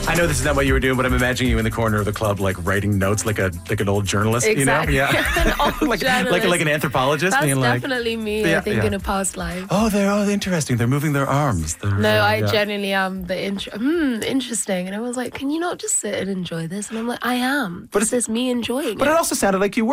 I know this is not what you were doing, but I'm imagining you in the corner of the club, like writing notes like an old journalist, Exactly. you know? Yeah. An old journalist. like an anthropologist. That's being like, definitely me, Yeah, I think, yeah. in a past life. oh, they're interesting. They're moving their arms. No, I genuinely am the interesting. And everyone's like, can you not just sit and enjoy this? And I'm like, I am. But This is me enjoying But it. it also sounded like you were.